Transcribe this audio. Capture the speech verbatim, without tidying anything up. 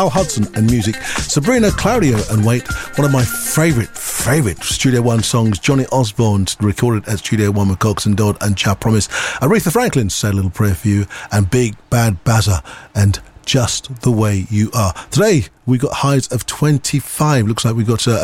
Al Hudson and music, Sabrina Claudio and Wait, one of my favourite, favourite Studio One songs, Johnny Osborne recorded at Studio One with Cox and Dodd and Cha Promise. Aretha Franklin, Say a Little Prayer for You, and Big Bad Bazza and Just the Way You Are. Today we got highs of twenty-five. Looks like we got uh,